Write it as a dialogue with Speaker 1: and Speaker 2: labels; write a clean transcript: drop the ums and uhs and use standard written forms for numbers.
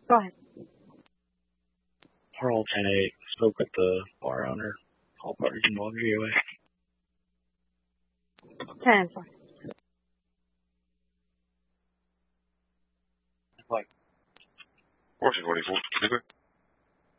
Speaker 1: Go ahead.
Speaker 2: Harl 10-8, spoke with the bar owner. All parties involved GOA.
Speaker 1: 10-4.
Speaker 3: Washington 24,